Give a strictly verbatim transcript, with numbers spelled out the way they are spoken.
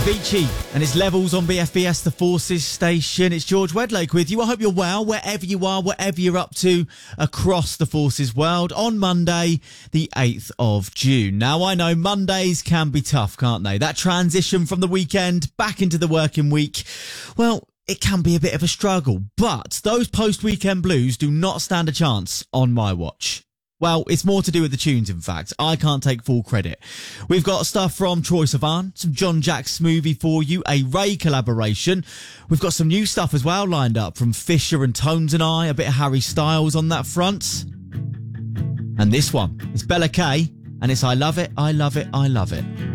Avicii and its Levels on B F B S, the Forces station. It's George Wedlake with you. I hope you're well, wherever you are, whatever you're up to across the Forces world on Monday, the eighth of June. Now, I know Mondays can be tough, can't they? That transition from the weekend back into the working week, well, it can be a bit of a struggle. But those post-weekend blues do not stand a chance on my watch. Well, it's more to do with the tunes, in fact. I can't take full credit. We've got stuff from Troye Sivan, some John Jack Smoothie for you, a Ray collaboration. We've got some new stuff as well lined up from Fisher and Tones and I, a bit of Harry Styles on that front. And this one is Bella K, and it's I Love It, I Love It, I Love It.